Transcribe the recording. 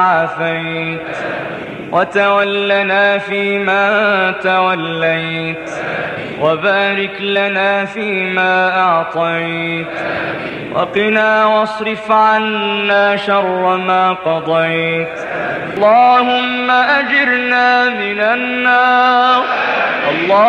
عافيت، وتولنا فيما توليت، وبارك لنا فيما أعطيت، وقنا واصرف عنا شر ما قضيت. اللهم أجرنا من النار.